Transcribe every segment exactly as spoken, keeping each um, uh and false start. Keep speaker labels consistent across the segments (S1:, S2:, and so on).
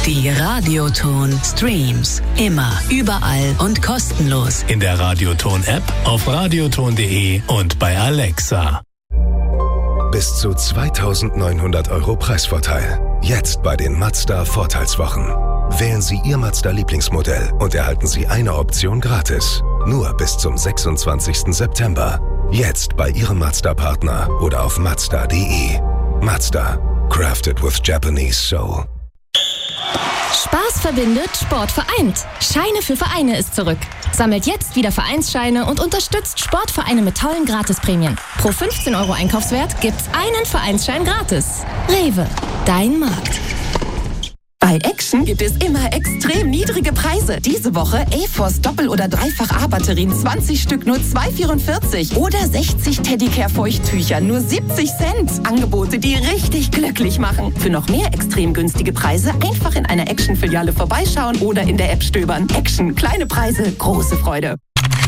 S1: Die Radioton Streams. Immer, überall und kostenlos.
S2: In der Radioton-App, auf radioton punkt de und bei Alexa.
S3: Bis zu zweitausendneunhundert Euro Preisvorteil. Jetzt bei den Mazda Vorteilswochen. Wählen Sie Ihr Mazda-Lieblingsmodell und erhalten Sie eine Option gratis. Nur bis zum sechsundzwanzigsten September. Jetzt bei Ihrem Mazda-Partner oder auf mazda punkt de. Mazda. Crafted with Japanese soul.
S4: Spaß verbindet, Sport vereint. Scheine für Vereine ist zurück. Sammelt jetzt wieder Vereinsscheine und unterstützt Sportvereine mit tollen Gratisprämien. Pro fünfzehn Euro Einkaufswert gibt's einen Vereinsschein gratis. Rewe, dein Markt.
S5: Bei Action gibt es immer extrem niedrige Preise. Diese Woche A-Force Doppel- oder Dreifach-A-Batterien zwanzig Stück nur zwei Euro vierundvierzig. Oder sechzig Teddicare-Feuchttücher nur siebzig Cent. Angebote, die richtig glücklich machen. Für noch mehr extrem günstige Preise einfach in einer Action-Filiale vorbeischauen oder in der App stöbern. Action, kleine Preise, große Freude.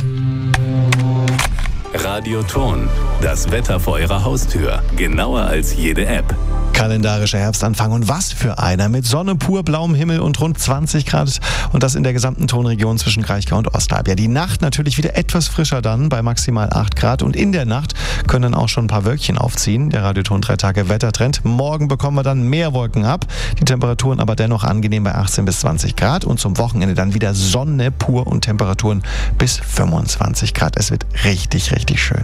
S2: Radioton, das Wetter vor Ihrer Haustür. Genauer als jede App.
S6: Kalendarischer Herbstanfang und was für einer mit Sonne, pur blauem Himmel und rund zwanzig Grad und das in der gesamten Tonregion zwischen Kraichgau und Ostalb. Ja, die Nacht natürlich wieder etwas frischer dann bei maximal acht Grad und in der Nacht können auch schon ein paar Wölkchen aufziehen. Der Radioton drei Tage Wettertrend. Morgen bekommen wir dann mehr Wolken ab, die Temperaturen aber dennoch angenehm bei achtzehn bis zwanzig Grad und zum Wochenende dann wieder Sonne pur und Temperaturen bis fünfundzwanzig Grad. Es wird richtig, richtig schön.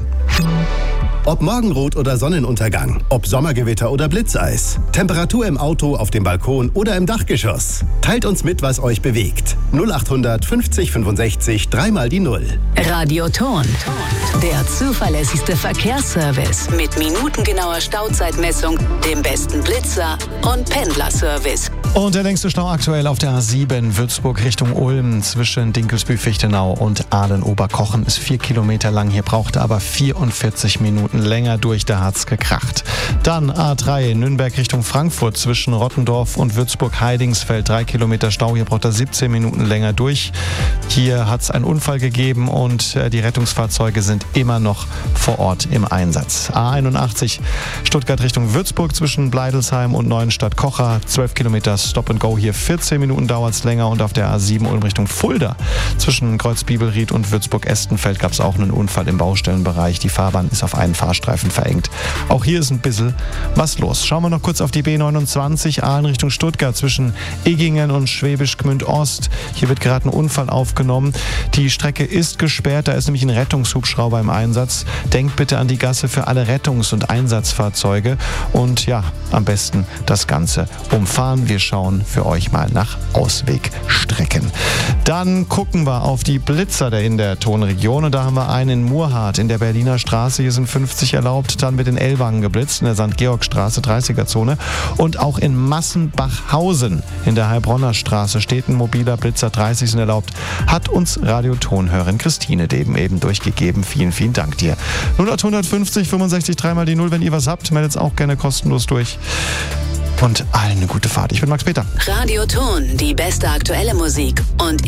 S7: Ob Morgenrot oder Sonnenuntergang, ob Sommergewitter oder Blitzeis, Temperatur im Auto, auf dem Balkon oder im Dachgeschoss. Teilt uns mit, was euch bewegt. null achthundert fünfzig fünfundsechzig, dreimal die Null.
S1: Radioton, der zuverlässigste Verkehrsservice mit minutengenauer Stauzeitmessung, dem besten Blitzer und Pendlerservice.
S6: Und der längste Stau aktuell auf der A sieben Würzburg Richtung Ulm zwischen Dinkelsbühl-Fichtenau und Aalen-Oberkochen ist vier Kilometer lang. Hier brauchte aber vierundvierzig Minuten länger durch, da hat's gekracht. Dann A drei Nürnberg Richtung Frankfurt zwischen Rottendorf und Würzburg-Heidingsfeld. Drei Kilometer Stau, hier braucht er siebzehn Minuten länger durch. Hier hat's einen Unfall gegeben und die Rettungsfahrzeuge sind immer noch vor Ort im Einsatz. A einundachtzig Stuttgart Richtung Würzburg zwischen Bleidelsheim und Neuenstadt-Kocher. zwölf Kilometer Stop and Go, hier vierzehn Minuten dauert es länger und auf der A sieben Ulm Richtung Fulda zwischen Kreuzbibelried und Würzburg-Estenfeld gab es auch einen Unfall im Baustellenbereich. Die Fahrbahn ist auf einen Fahrstreifen verengt. Auch hier ist ein bisschen was los. Schauen wir noch kurz auf die B neunundzwanzig Aalen Richtung Stuttgart zwischen Eggingen und Schwäbisch Gmünd Ost. Hier wird gerade ein Unfall aufgenommen. Die Strecke ist gesperrt, da ist nämlich ein Rettungshubschrauber im Einsatz. Denkt bitte an die Gasse für alle Rettungs- und Einsatzfahrzeuge und ja, am besten das Ganze umfahren. Wir schauen für euch mal nach Auswegstrecken. Dann gucken wir auf die Blitzer in der Tonregion und da haben wir einen in Murrhardt in der Berliner Straße. Hier sind fünfzig erlaubt, dann mit den Ellwangen geblitzt in der Sankt Georg-Straße, dreißiger-Zone und auch in Massenbachhausen in der Heilbronner Straße steht ein mobiler Blitzer, dreißig sind erlaubt, hat uns Radiotonhörerin Christine Deben eben durchgegeben. Vielen, vielen Dank dir. null acht fünfzig fünfundsechzig dreimal die Null, wenn ihr was habt, meldet es auch gerne kostenlos durch. Und allen eine gute Fahrt. Ich bin Max Peter.
S1: Radioton, die beste aktuelle Musik und